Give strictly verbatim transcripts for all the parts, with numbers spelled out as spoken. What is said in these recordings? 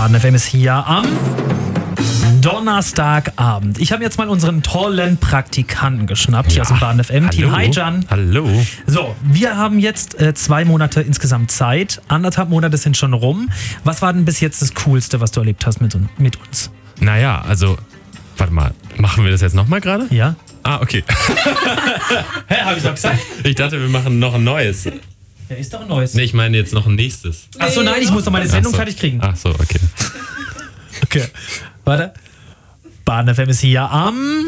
Baden F M ist hier am Donnerstagabend. Ich habe jetzt mal unseren tollen Praktikanten geschnappt, hier Ja. aus dem Baden F M-Team. Hallo. Hi, Can. Hallo. So, wir haben jetzt äh, zwei Monate insgesamt Zeit. Anderthalb Monate sind schon rum. Was war denn bis jetzt das Coolste, was du erlebt hast mit, mit uns? Naja, also, warte mal, machen wir das jetzt nochmal gerade? Ja? Ah, okay. Hä, habe ich doch gesagt? Ich dachte, wir machen noch ein neues. Ja, ist doch ein neues. Nee, ich meine jetzt noch ein nächstes. Achso, nein, ich muss noch meine Sendung Ach so. fertig kriegen. Ach so, okay. Okay. Warte. Baden F M ist hier am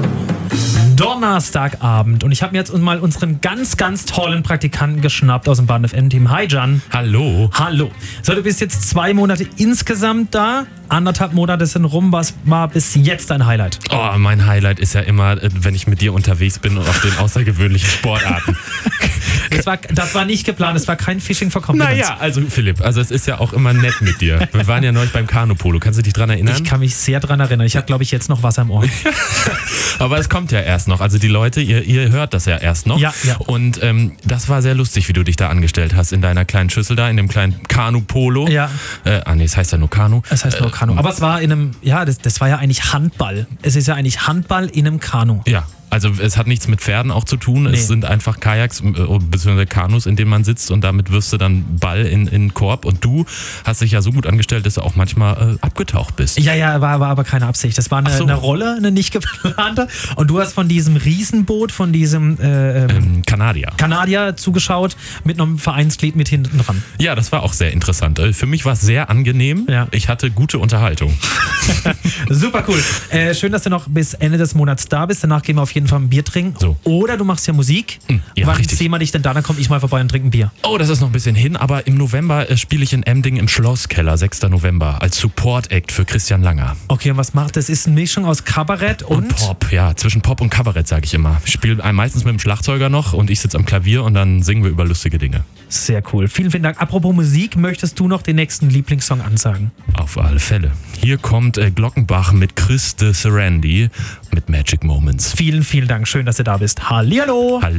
Donnerstagabend. Und ich habe mir jetzt mal unseren ganz, ganz tollen Praktikanten geschnappt aus dem Baden F M-Team. Hi, Can. Hallo. Hallo. So, du bist jetzt zwei Monate insgesamt da. Anderthalb Monate sind rum. Was war bis jetzt dein Highlight? Oh, mein Highlight ist ja immer, äh, wenn ich mit dir unterwegs bin und auf den außergewöhnlichen Sportarten. Das war, das war nicht geplant. Es war kein Fishing for Compliments. Naja, also Philipp, also es ist ja auch immer nett mit dir. Wir waren ja neulich beim Kanupolo. Kannst du dich dran erinnern? Ich kann mich sehr dran erinnern. Ich habe, glaube ich, jetzt noch Wasser im Ohr. Aber es kommt ja erst noch. Also die Leute, ihr, ihr hört das ja erst noch. Ja, ja. Und ähm, das war sehr lustig, wie du dich da angestellt hast in deiner kleinen Schüssel da, in dem kleinen Kanu-Polo. Ja. Äh, ah nee, es heißt ja nur Kanu. Das heißt nur Kanu. Aber es war in einem, ja, das, das war ja eigentlich Handball. Es ist ja eigentlich Handball in einem Kanu. Ja, also es hat nichts mit Pferden auch zu tun. Nee. Es sind einfach Kajaks äh, bzw. Kanus, in denen man sitzt und damit wirfst du dann Ball in in den Korb. Und du hast dich ja so gut angestellt, dass du auch manchmal äh, abgetaucht bist. Ja, ja, war, war aber keine Absicht. Das war eine, Ach so. eine Rolle, eine nicht geplante. Und du hast von diesem Riesenboot, von diesem äh, ähm, Ähm, Kanadier. Kanadier zugeschaut mit einem Vereinsglied mit hinten dran. Ja, das war auch sehr interessant. Äh, Für mich war es sehr angenehm. Ja. Ich hatte gute Unterhaltung. Super cool. Äh, schön, dass du noch bis Ende des Monats da bist. Danach gehen wir auf jeden Fall ein Bier trinken. So. Oder du machst ja Musik. ja, Wann richtig. sehen wir dich denn da? Dann komme ich mal vorbei und trinke ein Bier. Oh, das ist noch ein bisschen hin, aber im November äh, spiele ich in Emding im Schlosskeller, sechster November, als Support-Act für Christian Langer. Okay, und was macht das? Ist eine Mischung aus Kabarett und... Und Pop, ja, zwischen Pop und Kabarett, sage ich immer. Ich spiele meistens mit dem Schlagzeuger noch und ich sitze am Klavier und dann singen wir über lustige Dinge. Sehr cool. Vielen, vielen Dank. Apropos Musik, möchtest du noch den nächsten Lieblingssong ansagen? Auf alle Fälle. Hier kommt äh, Glockenbach mit Chris de Sarandi mit Magic Moments. Vielen, vielen Dank. Schön, dass du da bist. Hallihallo! Hallo.